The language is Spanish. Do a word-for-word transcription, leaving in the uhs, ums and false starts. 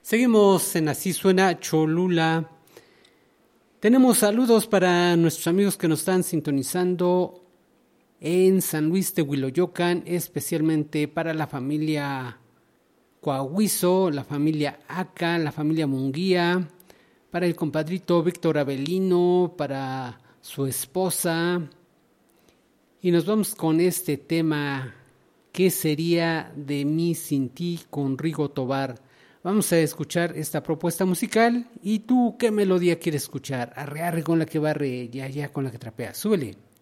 Seguimos en Así Suena Cholula. Tenemos saludos para nuestros amigos que nos están sintonizando en San Luis de Huiloyocan, especialmente para la familia Coahuizo, la familia Aca, la familia Munguía, para el compadrito Víctor Avelino, para su esposa. Y nos vamos con este tema, ¿qué sería de mí sin ti?, con Rigo Tobar. Vamos a escuchar esta propuesta musical. ¿Y tú qué melodía quieres escuchar? Arre, arre con la que barre, ya, ya con la que trapea. Súbele.